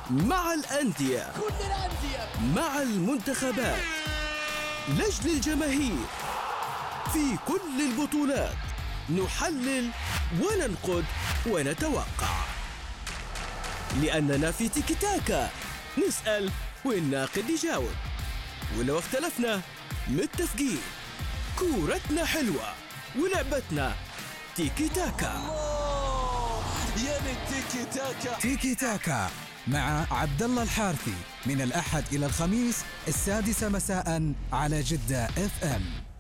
مع الأندية، كل الأندية، مع المنتخبات، لجل الجماهير، في كل البطولات نحلل وننقد ونتوقع، لأننا في تيكي تاكا نسأل والناقد يجاوب، ولو اختلفنا متفقين. كورتنا حلوة ولعبتنا تيكي تاكا. يا للتيكي تاكا. تيكي تاكا مع عبد الله الحارثي من الأحد إلى الخميس 6 مساء على جدة FM.